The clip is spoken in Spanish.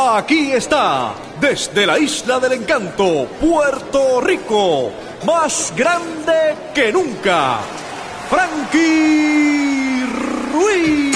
Aquí está, desde la Isla del Encanto, Puerto Rico, más grande que nunca, Frankie Ruiz.